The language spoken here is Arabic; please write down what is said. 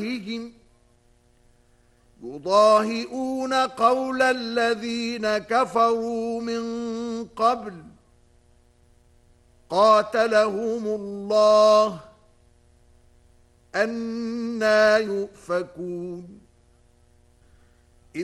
يضاهئون قول الذين كفروا من قبل قاتلهم الله أنى يؤفكون